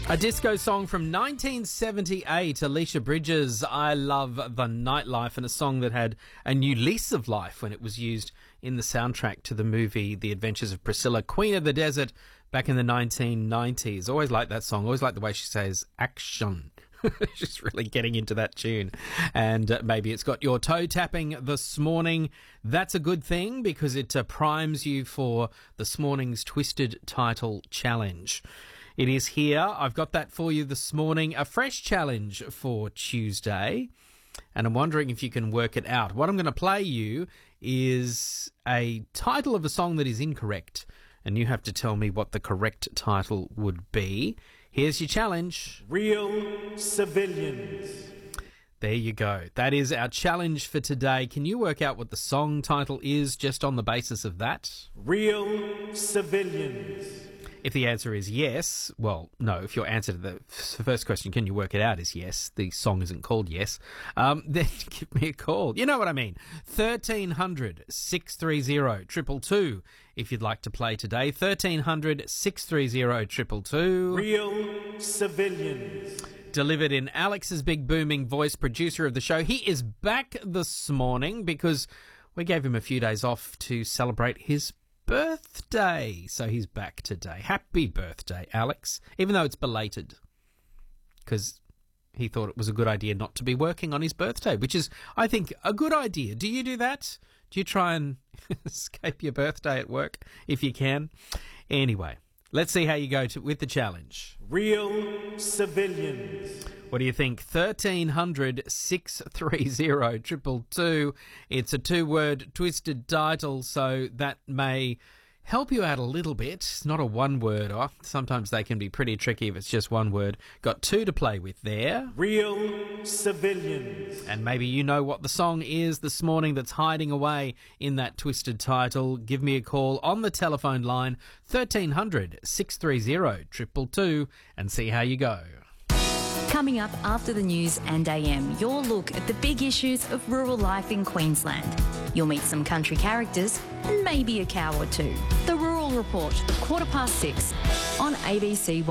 A disco song from 1978, Alicia Bridges, I Love the Nightlife, and a song that had a new lease of life when it was used in the soundtrack to the movie The Adventures of Priscilla, Queen of the Desert, back in the 1990s. Always liked that song, always liked the way she says action. She's really getting into that tune. And maybe it's got your toe tapping this morning. That's a good thing because it primes you for this morning's Twisted Title Challenge. It is here. I've got that for you this morning. A fresh challenge for Tuesday. And I'm wondering if you can work it out. What I'm going to play you is a title of a song that is incorrect. And you have to tell me what the correct title would be. Here's your challenge. Real Civilians. There you go. That is our challenge for today. Can you work out what the song title is just on the basis of that? Real Civilians. If the answer is yes, well, no, if your answer to the first question, can you work it out, is yes, the song isn't called Yes, then give me a call. You know what I mean. 1300 630 222 if you'd like to play today. 1300 630 222. Real Civilians. Delivered in Alex's big booming voice, producer of the show. He is back this morning because we gave him a few days off to celebrate his birthday. So he's back today. Happy birthday, Alex. Even though it's belated. Because he thought it was a good idea not to be working on his birthday, which is, I think, a good idea. Do you do that? Do you try and escape your birthday at work if you can? Anyway, let's see how you go with the challenge. Real Civilians. What do you think? 1300 630 222. It's a two-word twisted title, so that may help you out a little bit. It's not a one-worder. Sometimes they can be pretty tricky if it's just one word. Got two to play with there. Real Civilians. And maybe you know what the song is this morning that's hiding away in that twisted title. Give me a call on the telephone line, 1300 630 222, and see how you go. Coming up after the news and AM, your look at the big issues of rural life in Queensland. You'll meet some country characters and maybe a cow or two. The Rural Report, 6:15 on ABC